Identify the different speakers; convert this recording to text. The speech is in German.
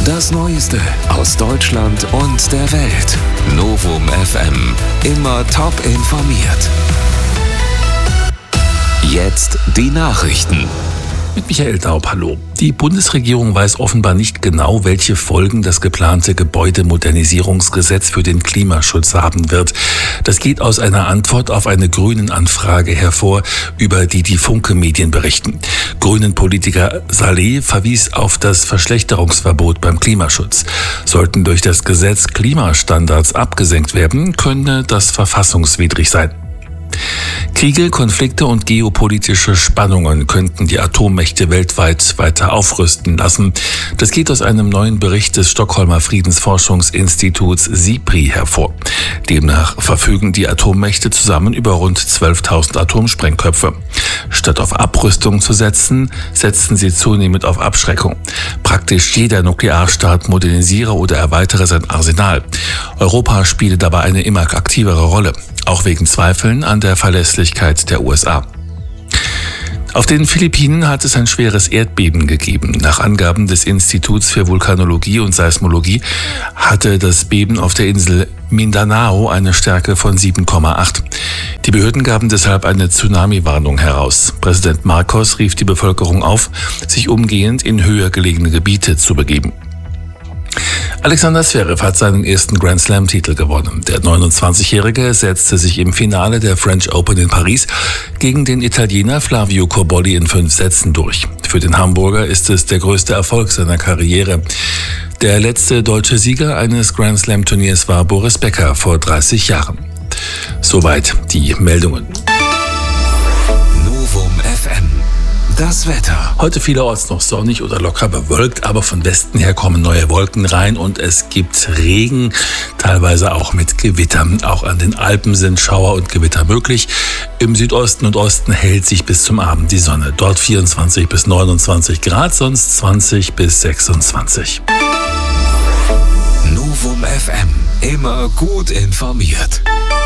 Speaker 1: Das Neueste aus Deutschland und der Welt. Novum FM. Immer top informiert. Jetzt die Nachrichten.
Speaker 2: Mit Michael Daub, hallo. Die Bundesregierung weiß offenbar nicht genau, welche Folgen das geplante Gebäudemodernisierungsgesetz für den Klimaschutz haben wird. Das geht aus einer Antwort auf eine Grünen-Anfrage hervor, über die Funke-Medien berichten. Grünen-Politiker Saleh verwies auf das Verschlechterungsverbot beim Klimaschutz. Sollten durch das Gesetz Klimastandards abgesenkt werden, könne das verfassungswidrig sein. Kriege, Konflikte und geopolitische Spannungen könnten die Atommächte weltweit weiter aufrüsten lassen. Das geht aus einem neuen Bericht des Stockholmer Friedensforschungsinstituts SIPRI hervor. Demnach verfügen die Atommächte zusammen über rund 12.000 Atomsprengköpfe. Statt auf Abrüstung zu setzen, setzen sie zunehmend auf Abschreckung. Praktisch jeder Nuklearstaat modernisiere oder erweitere sein Arsenal. Europa spiele dabei eine immer aktivere Rolle, auch wegen Zweifeln an der Verlässlichkeit der USA. Auf den Philippinen hat es ein schweres Erdbeben gegeben. Nach Angaben des Instituts für Vulkanologie und Seismologie hatte das Beben auf der Insel Mindanao eine Stärke von 7,8. Die Behörden gaben deshalb eine Tsunami-Warnung heraus. Präsident Marcos rief die Bevölkerung auf, sich umgehend in höher gelegene Gebiete zu begeben. Alexander Zverev hat seinen ersten Grand-Slam-Titel gewonnen. Der 29-Jährige setzte sich im Finale der French Open in Paris gegen den Italiener Flavio Cobolli in 5 Sätzen durch. Für den Hamburger ist es der größte Erfolg seiner Karriere. Der letzte deutsche Sieger eines Grand-Slam-Turniers war Boris Becker vor 30 Jahren. Soweit die Meldungen.
Speaker 1: Novum FM. Das Wetter.
Speaker 2: Heute vielerorts noch sonnig oder locker bewölkt, aber von Westen her kommen neue Wolken rein und es gibt Regen, teilweise auch mit Gewittern. Auch an den Alpen sind Schauer und Gewitter möglich. Im Südosten und Osten hält sich bis zum Abend die Sonne. Dort 24 bis 29 Grad, sonst 20 bis 26.
Speaker 1: Novum FM. Immer gut informiert.